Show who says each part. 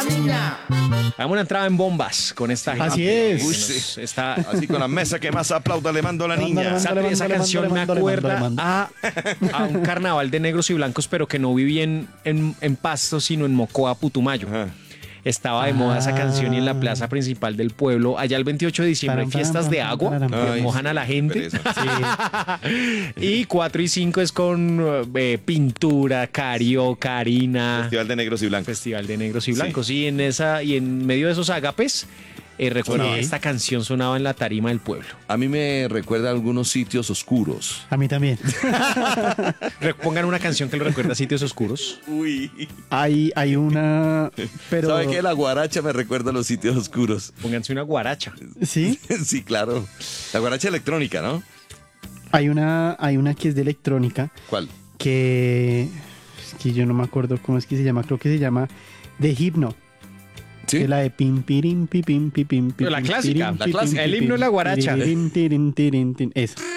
Speaker 1: la niña.
Speaker 2: Hagamos una entrada en bombas con esta gente.
Speaker 3: Así es.
Speaker 2: Uy,
Speaker 4: sí.
Speaker 2: Está...
Speaker 4: Así con la mesa que más aplauda, le mando a la niña.
Speaker 2: Esa canción me acuerda a un carnaval de negros y blancos, pero que no viví en Pasto, sino en Mocoa, Putumayo.
Speaker 4: Ajá.
Speaker 2: Estaba de moda esa canción y en la plaza principal del pueblo, allá el 28 de diciembre hay fiestas de agua, que
Speaker 4: Ay,
Speaker 2: mojan a la gente.
Speaker 4: pereza.
Speaker 2: Y 4 y 5 es con pintura, carioca, harina,
Speaker 4: Festival de Negros y Blancos.
Speaker 2: festival de negros y blancos. Y en medio de esos agapes, recuerdo esta canción sonaba en la tarima del pueblo.
Speaker 4: A mí me recuerda a algunos sitios oscuros.
Speaker 3: A mí también.
Speaker 2: Pongan una canción que lo recuerda a sitios oscuros.
Speaker 4: Uy.
Speaker 3: Hay una... Pero...
Speaker 4: ¿Sabe qué? La guaracha me recuerda a los sitios oscuros.
Speaker 2: Pónganse una guaracha.
Speaker 3: ¿Sí?
Speaker 4: Sí, claro. La guaracha electrónica, ¿no?
Speaker 3: Hay una que es de electrónica
Speaker 4: ¿Cuál?
Speaker 3: que... Es que yo no me acuerdo cómo es que se llama. Creo que se llama The Hypno.
Speaker 4: ¿Sí?
Speaker 3: Que es la de pim, pirim, pi, pim, pi, pim, pi,
Speaker 2: La
Speaker 3: pim,
Speaker 2: clásica,
Speaker 3: pirim,
Speaker 2: la
Speaker 3: pi,
Speaker 2: clásica.
Speaker 3: pim,
Speaker 2: El
Speaker 3: pi,
Speaker 2: himno es la
Speaker 3: pim,
Speaker 2: guaracha.
Speaker 3: tiririn, tirin, tirin, tin. Esa.